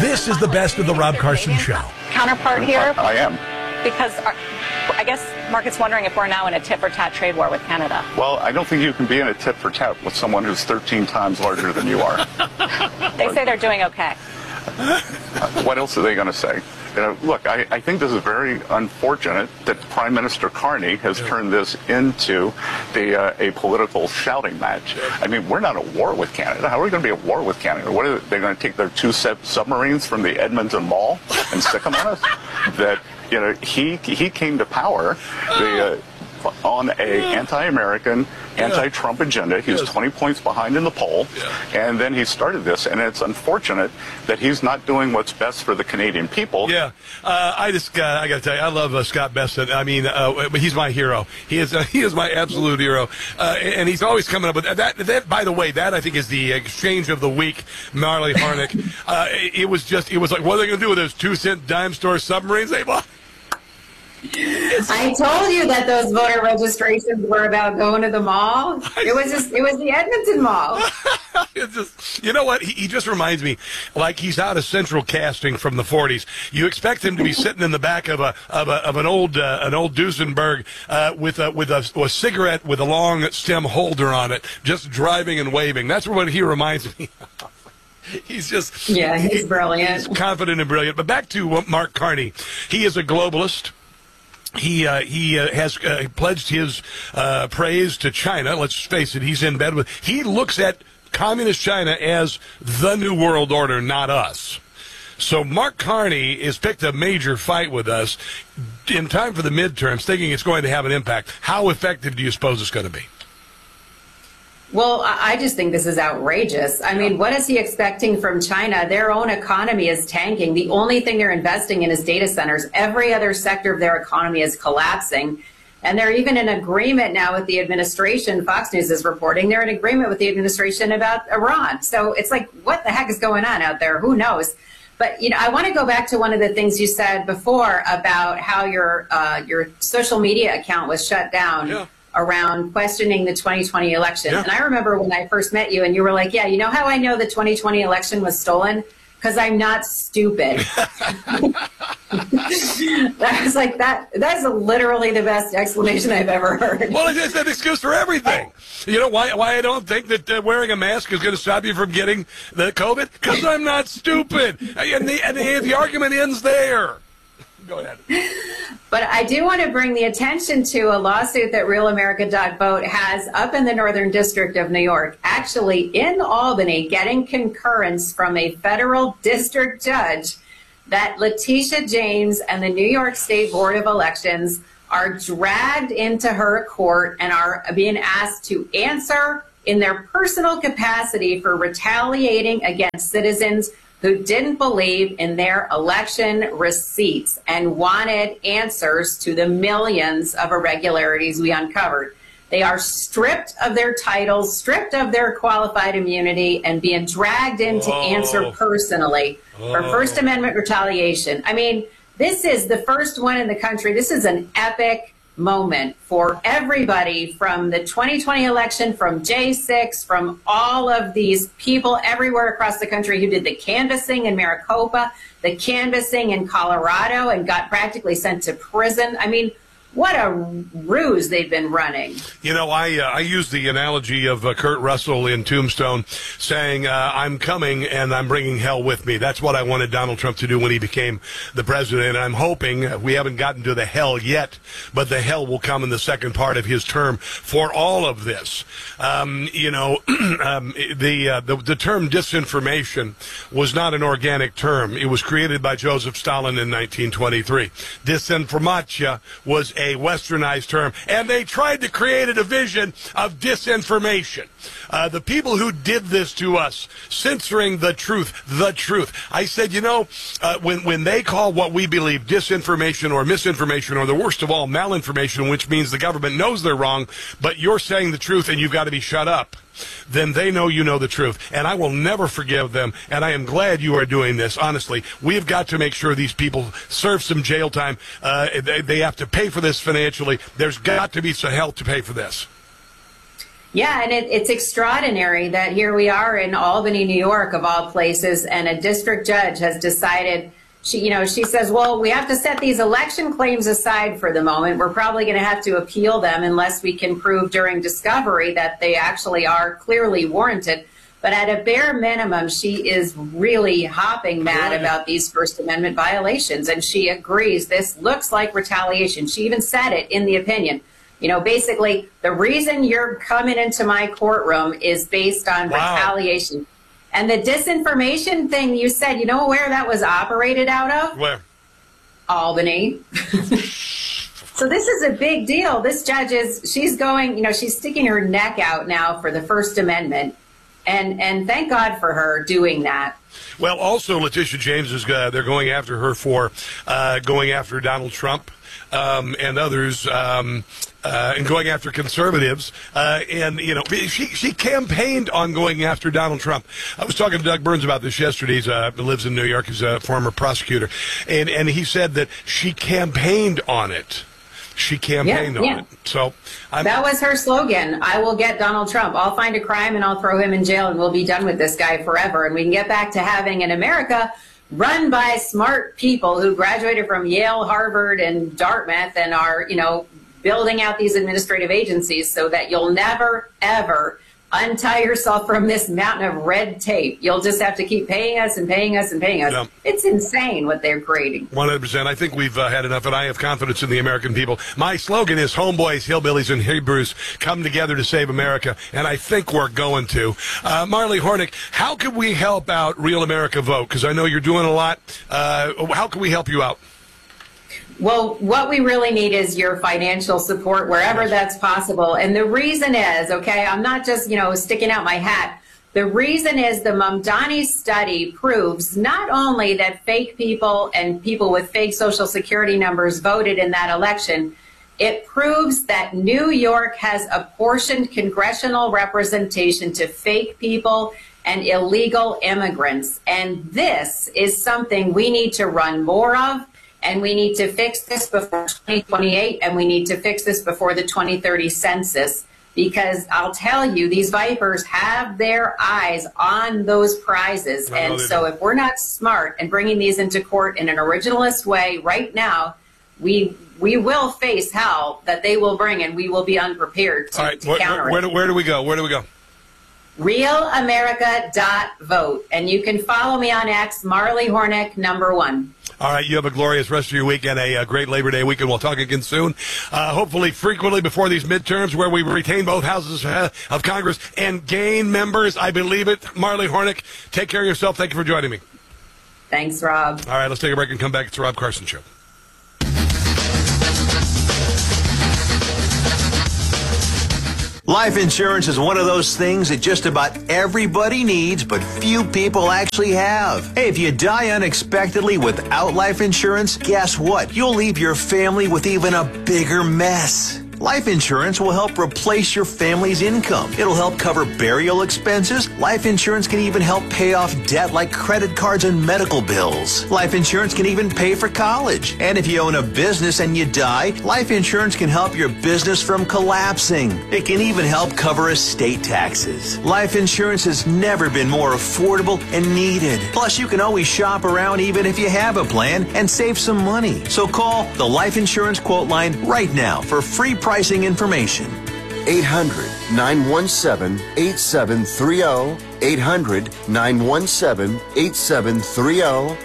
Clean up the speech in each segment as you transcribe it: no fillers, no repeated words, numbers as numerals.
This is the best of the Rob Carson Show. Counterpart here? I am. Because I guess Market's wondering if we're now in a tit-for-tat trade war with Canada. Well, I don't think you can be in a tit-for-tat with someone who's 13 times larger than you are. They say they're doing okay. What else are they going to say? Look, I think this is very unfortunate that Prime Minister Carney has turned this into a political shouting match. I mean, we're not at war with Canada. How are we going to be at war with Canada? What are they going to take their two submarines from the Edmonton Mall and stick them on us? That, he came to power on a anti-American, anti-Trump agenda. He was 20 points behind in the poll, and then he started this, and it's unfortunate that he's not doing what's best for the Canadian people. Yeah, I got to tell you, I love Scott Bessent. I mean, he's my hero. He is my absolute hero, and he's always coming up with that. By the way, that I think is the exchange of the week. Marley Harnick. It was like, what are they going to do with those 2-cent dime store submarines they bought? I told you that those voter registrations were about going to the mall. It was the Edmonton Mall. You know what? He just reminds me like he's out of Central Casting from the 40s. You expect him to be sitting in the back of an old Duesenberg with a cigarette with a long stem holder on it, just driving and waving. That's what he reminds me of. He's brilliant. He's confident and brilliant. But back to Mark Carney. He is a globalist. He has pledged his praise to China. Let's face it, he's in bed with. He looks at communist China as the New World Order, not us. So Mark Carney has picked a major fight with us in time for the midterms, thinking it's going to have an impact. How effective do you suppose it's going to be? Well, I just think this is outrageous. I mean, what is he expecting from China? Their own economy is tanking. The only thing they're investing in is data centers. Every other sector of their economy is collapsing. And they're even in agreement now with the administration. Fox News is reporting they're in agreement with the administration about Iran. So it's like, what the heck is going on out there? Who knows? But, I want to go back to one of the things you said before about how your social media account was shut down. Around questioning the 2020 election. And I remember when I first met you and you were like, yeah, you know how I know the 2020 election was stolen? Because I'm not stupid. I was like, that's literally the best explanation I've ever heard. Well, it's an excuse for everything. You know why I don't think that wearing a mask is going to stop you from getting the COVID? Because I'm not stupid. And the argument ends there. Go ahead. But I do want to bring the attention to a lawsuit that RealAmerica.vote has up in the Northern District of New York, actually in Albany, getting concurrence from a federal district judge that Letitia James and the New York State Board of Elections are dragged into her court and are being asked to answer in their personal capacity for retaliating against citizens who didn't believe in their election receipts and wanted answers to the millions of irregularities we uncovered. They are stripped of their titles, stripped of their qualified immunity, and being dragged in to answer personally for First Amendment retaliation. I mean, this is the first one in the country. This is an epic moment for everybody, from the 2020 election, from J6, from all of these people everywhere across the country who did the canvassing in Maricopa, the canvassing in Colorado, and got practically sent to prison. I mean, what a ruse they've been running. I use the analogy of Kurt Russell in Tombstone saying, I'm coming and I'm bringing hell with me. That's what I wanted Donald Trump to do when he became the president. And I'm hoping we haven't gotten to the hell yet, but the hell will come in the second part of his term for all of this. The term disinformation was not an organic term. It was created by Joseph Stalin in 1923. Disinformatia was a westernized term, and they tried to create a division of disinformation. The people who did this to us, censoring the truth. I said, when they call what we believe disinformation or misinformation, or the worst of all, malinformation, which means the government knows they're wrong, but you're saying the truth and you've got to be shut up, then they know you know the truth. And I will never forgive them, and I am glad you are doing this. Honestly, we've got to make sure these people serve some jail time. They have to pay for this financially. There's got to be some help to pay for this. Yeah, and it's extraordinary that here we are in Albany, New York, of all places, and a district judge has decided, she says, well, we have to set these election claims aside for the moment. We're probably going to have to appeal them unless we can prove during discovery that they actually are clearly warranted. But at a bare minimum, she is really hopping mad about these First Amendment violations, and she agrees this looks like retaliation. She even said it in the opinion. Basically, the reason you're coming into my courtroom is based on retaliation. And the disinformation thing you said, you know where that was operated out of? Where? Albany. So this is a big deal. This judge she's going, she's sticking her neck out now for the First Amendment. And thank God for her doing that. Well, also, Letitia James they're going after her for going after Donald Trump and others. And going after conservatives, she campaigned on going after Donald Trump. I was talking to Doug Burns about this yesterday. He lives in New York. He's a former prosecutor, and he said that she campaigned on it. She campaigned on it. So that was her slogan. I will get Donald Trump. I'll find a crime and I'll throw him in jail, and we'll be done with this guy forever. And we can get back to having an America run by smart people who graduated from Yale, Harvard, and Dartmouth, and are, building out these administrative agencies so that you'll never, ever untie yourself from this mountain of red tape. You'll just have to keep paying us and paying us and paying us. Yeah. It's insane what they're creating. 100%. I think we've had enough, and I have confidence in the American people. My slogan is homeboys, hillbillies, and Hebrews come together to save America, and I think we're going to. Marley Hornick, how can we help out Real America Vote? Because I know you're doing a lot. How can we help you out? Well, what we really need is your financial support wherever that's possible. And the reason is, I'm not just, sticking out my hat. The reason is the Mamdani study proves not only that fake people and people with fake Social Security numbers voted in that election, it proves that New York has apportioned congressional representation to fake people and illegal immigrants. And this is something we need to run more of. And we need to fix this before 2028, and we need to fix this before the 2030 census, because I'll tell you, these vipers have their eyes on those prizes. And so if we're not smart and bringing these into court in an originalist way right now, we will face hell that they will bring, and we will be unprepared to counter it. Where do we go? RealAmerica.vote. And you can follow me on X, Marley Hornick, #1. All right, you have a glorious rest of your week and a great Labor Day weekend. We'll talk again soon, hopefully frequently before these midterms, where we retain both houses of Congress and gain members. I believe it. Marley Hornick, take care of yourself. Thank you for joining me. Thanks, Rob. All right, let's take a break and come back. It's the Rob Carson Show. Life insurance is one of those things that just about everybody needs, but few people actually have. Hey, if you die unexpectedly without life insurance, guess what? You'll leave your family with even a bigger mess. Life insurance will help replace your family's income. It'll help cover burial expenses. Life insurance can even help pay off debt like credit cards and medical bills. Life insurance can even pay for college. And if you own a business and you die, life insurance can help your business from collapsing. It can even help cover estate taxes. Life insurance has never been more affordable and needed. Plus, you can always shop around even if you have a plan and save some money. So call the Life Insurance Quote Line right now for free pricing information. 800-917-8730. 800-917-8730.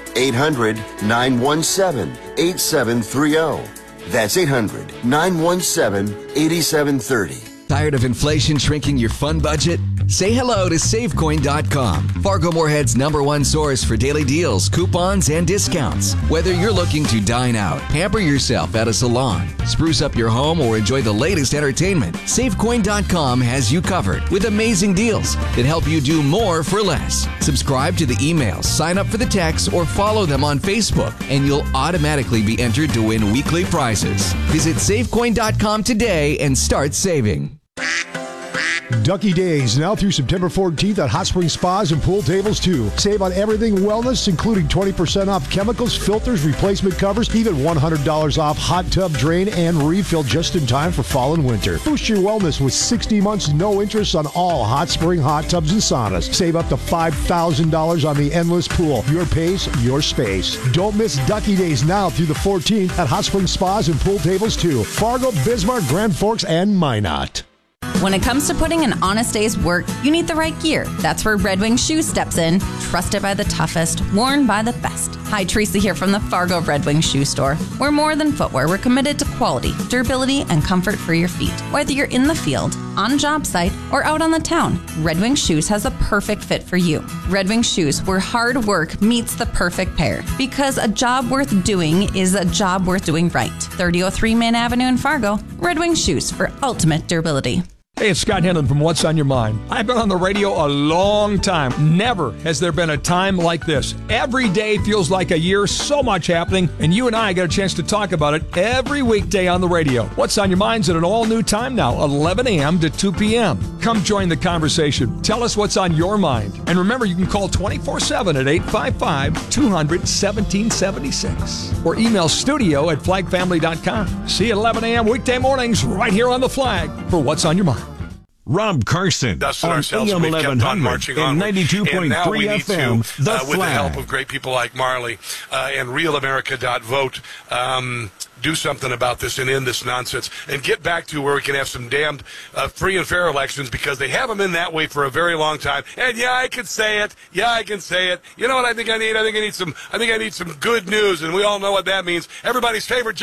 800-917-8730. That's 800-917-8730. Tired of inflation shrinking your fun budget? Say hello to SaveCoin.com, Fargo Moorhead's #1 source for daily deals, coupons, and discounts. Whether you're looking to dine out, pamper yourself at a salon, spruce up your home, or enjoy the latest entertainment, SaveCoin.com has you covered with amazing deals that help you do more for less. Subscribe to the emails, sign up for the texts, or follow them on Facebook, and you'll automatically be entered to win weekly prizes. Visit SaveCoin.com today and start saving. Ducky Days, now through September 14th at Hot Spring Spas and Pool Tables, too. Save on everything wellness, including 20% off chemicals, filters, replacement covers, even $100 off hot tub drain and refill just in time for fall and winter. Boost your wellness with 60 months no interest on all Hot Spring hot tubs and saunas. Save up to $5,000 on the endless pool. Your pace, your space. Don't miss Ducky Days now through the 14th at Hot Spring Spas and Pool Tables, too. Fargo, Bismarck, Grand Forks, and Minot. When it comes to putting an honest day's work, you need the right gear. That's where Red Wing Shoes steps in. Trusted by the toughest, worn by the best. Hi, Teresa here from the Fargo Red Wing Shoe Store. We're more than footwear. We're committed to quality, durability, and comfort for your feet. Whether you're in the field, on a job site, or out on the town, Red Wing Shoes has a perfect fit for you. Red Wing Shoes, where hard work meets the perfect pair. Because a job worth doing is a job worth doing right. 3003 Main Avenue in Fargo. Red Wing Shoes for ultimate durability. Hey, it's Scott Henlon from What's on Your Mind. I've been on the radio a long time. Never has there been a time like this. Every day feels like a year, so much happening, and you and I get a chance to talk about it every weekday on the radio. What's on Your Mind's at an all-new time now, 11 a.m. to 2 p.m. Come join the conversation. Tell us what's on your mind. And remember, you can call 24/7 at 855-200-1776 or email studio@flagfamily.com. See you at 11 a.m. weekday mornings right here on The Flag for What's on Your Mind. Rob Carson Dusted on ourselves, AM we've kept on 1100 marching and on. 92.3 and now we need FM, to, The with the help Flag. of great people like Marley and RealAmerica.vote, do something about this and end this nonsense and get back to where we can have some damned free and fair elections, because they have them in that way for a very long time. And yeah, I can say it. Yeah, I can say it. You know what I think I need? I think I need some good news, and we all know what that means. Everybody's favorite